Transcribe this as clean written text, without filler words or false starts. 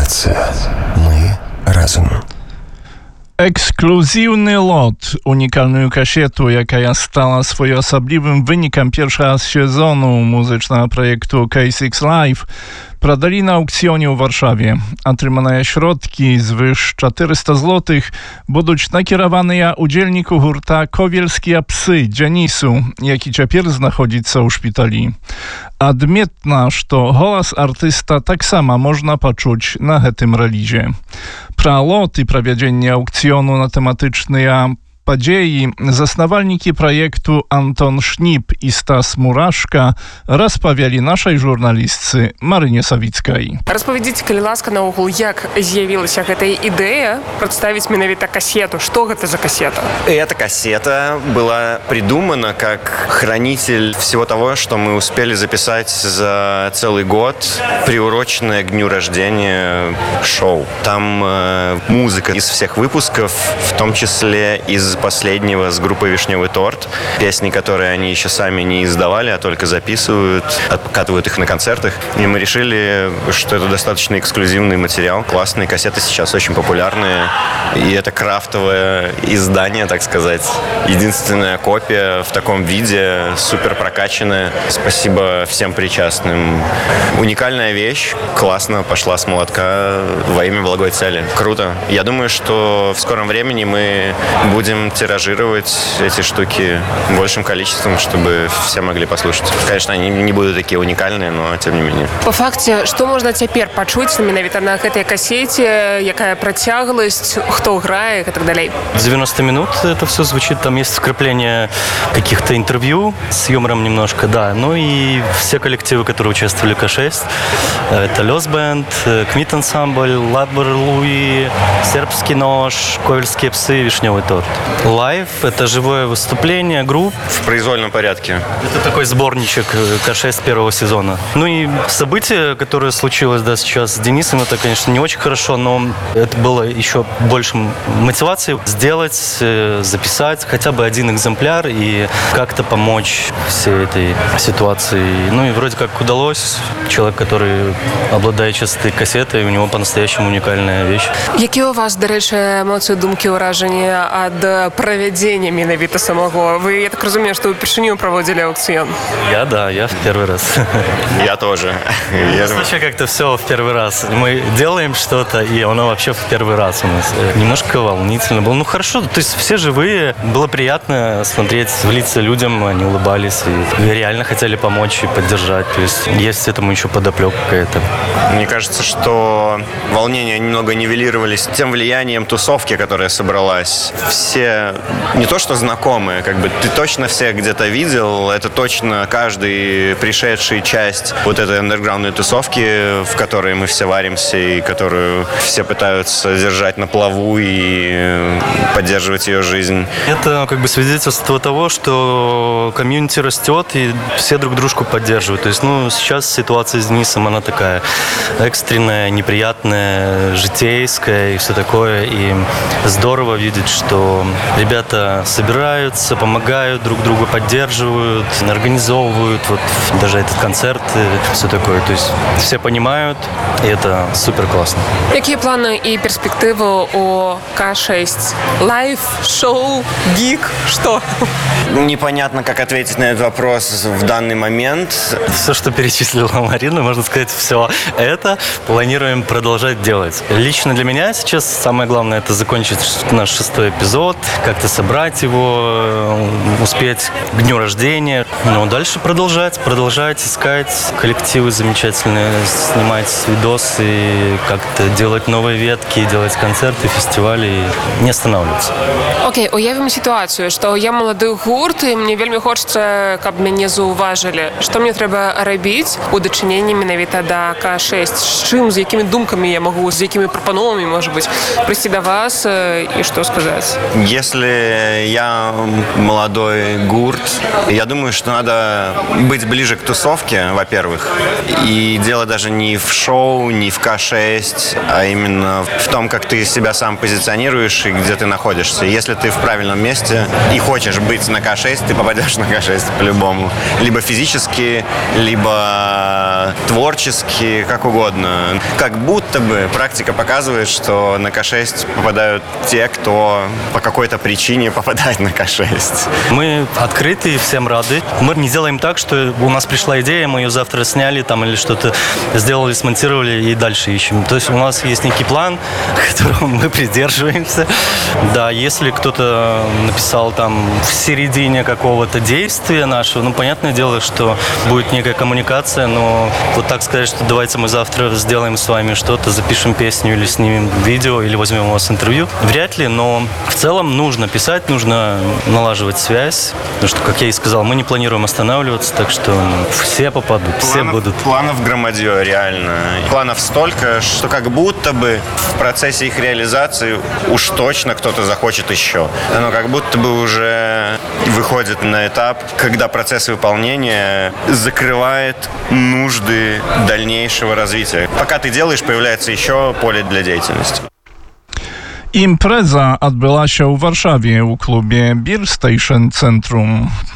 Радыёстанцыя. Мы разам. Ekskluzywny lot, unikalną kasietu, jaka stała swojosobliwym wynikiem pierwszego sezonu muzycznego projektu K6 Live, pradali na aukcjonie w Warszawie. Otrzymane środki zwyż 400 zł będą nakierowane udzielniku hurta Kowielskie Psy Dzianisu, jaki teraz znajduje się w szpitali. Admietna, że głos artysta tak samo można poczuć na tym relizie. Pralot i prawiedzenie aukcjonu na tematyczny Padziei, zasnowalniki projektu Anton Sznip i Stas Muraszka rozpawiali naszej żurnalistce Marynie Sawickiej. Распавядзіце, калі ласка, наогул, як з'явілася гэтая ідэя прадставіць менавіта кассету? Что гэта за кассета? Эта кассета была придумана как хранитель всего того, что мы успели записать за целый год, приуроченное к дню рождения шоу. Там музыка из всех выпусков, в том числе из последнего с группой «Вишневый торт». Песни, которые они еще сами не издавали, а только записывают, откатывают их на концертах. И мы решили, что это достаточно эксклюзивный материал. Классные кассеты сейчас очень популярные. И это крафтовое издание, так сказать. Единственная копия в таком виде, супер прокачанная. Спасибо всем причастным. Уникальная вещь. Классно пошла с молотка во имя благой цели. Круто. Я думаю, что в скором времени мы будем тиражировать эти штуки большим количеством, чтобы все могли послушать. Конечно, они не будут такие уникальные, но тем не менее. По факте, что можно теперь почуць менавіта на этой кассете, якая працягласць, кто играет и так далее? 90 минут это все звучит, там есть вкрапление каких-то интервью с юмором немножко, да. Ну и все коллективы, которые участвовали в К6, это Лёс Бэнд, Кмит Ансамбль, Ладбор Луи, Сербский нож, Ковельские псы, Вишневый торт. Лайв — это живое выступление групп. В произвольном порядке. Это такой сборничек К6 первого сезона. Ну и событие, которое случилось, да, сейчас с Денисом, это, конечно, не очень хорошо, но это было еще больше мотивации сделать, записать хотя бы один экземпляр и как-то помочь всей этой ситуации. Ну и вроде как удалось. Человек, который обладает сейчас этой кассетой, у него по-настоящему уникальная вещь. Які у вас, до речі, емоції, думки, ураження ад проведения менавіта самого? Вы, я так разумею, что вы впервые проводили аукцион? Я в первый раз. Я тоже. Вообще как-то все в первый раз. Мы делаем что-то, и оно вообще в первый раз у нас. Немножко волнительно было. Ну хорошо, то есть все живые. Было приятно смотреть в лица людям, они улыбались и реально хотели помочь и поддержать. То есть есть этому еще подоплека какая-то. Мне кажется, что волнения немного нивелировались тем влиянием тусовки, которая собралась. Все не то что знакомые, как бы ты точно всех где-то видел, это точно каждый пришедший часть вот этой андерграундной тусовки, в которой мы все варимся и которую все пытаются держать на плаву и поддерживать ее жизнь. Это как бы свидетельство того, что комьюнити растет и все друг дружку поддерживают. То есть, сейчас ситуация с Денисом, она такая экстренная, неприятная, житейская и все такое. И здорово видеть, что ребята собираются, помогают друг другу, поддерживают, организовывают вот даже этот концерт и все такое. То есть все понимают, и это супер классно. Какие планы и перспективы у К6? Лайв, шоу, гиг, что? Непонятно, как ответить на этот вопрос в данный момент. Все, что перечислила Марина, можно сказать, все это планируем продолжать делать. Лично для меня сейчас самое главное — это закончить наш 6-й эпизод, как-то собрать его, успеть к дню рождения. Но дальше продолжать искать коллективы замечательные, снимать видосы, как-то делать новые ветки, делать концерты, фестивали и не останавливаться. Окей, уявім ситуацію, што я малады гурт, і мне вельмі хочацца, каб мяне заўважылі. Што мне трэба рабіць у дачыненні менавіта да К6? З чым, з якімі думкамі я магу, з якімі прапановамі, можа быць, прыйсці да вас і што сказаць? Если я молодой гурт, я думаю, что надо быть ближе к тусовке, во-первых. И дело даже не в шоу, не в К6, а именно в том, как ты себя сам позиционируешь и где ты находишься. Если ты в правильном месте и хочешь быть на К6, ты попадешь на К6 по-любому. Либо физически, либо творчески, как угодно. Как будто бы практика показывает, что на К6 попадают те, кто по какой-то причине попадает на К6. Мы открыты, всем рады. Мы не делаем так, что у нас пришла идея, мы ее завтра сняли там или что-то сделали, смонтировали и дальше ищем. То есть у нас есть некий план, которого мы придерживаемся. Да, если кто-то написал там в середине какого-то действия нашего, ну, понятное дело, что будет некая коммуникация, но вот так сказать, что давайте мы завтра сделаем с вами что-то, запишем песню или снимем видео, или возьмем у вас интервью, вряд ли, но в целом нужно писать, нужно налаживать связь, потому что, как я и сказал, мы не планируем останавливаться, так что все попадут, все будут. Планов громадье, реально. Планов столько, что как будто бы в процессе их реализации уж точно кто-то захочет еще. Оно как будто бы уже выходит на этап, когда процесс выполнения закрывает нужды дальнейшего развития. Пока ты делаешь, появляется еще поле для деятельности. Impreza odbyła się w Warszawie u klubie Beer Station Centrum.